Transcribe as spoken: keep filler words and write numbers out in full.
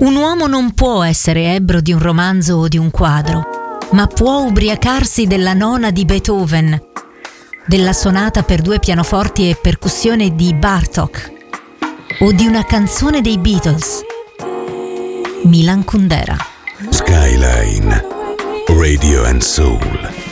Un uomo non può essere ebbro di un romanzo o di un quadro, ma può ubriacarsi della nona di Beethoven, della sonata per due pianoforti e percussione di Bartók o di una canzone dei Beatles. Milan Kundera. Skyline Radio and Soul.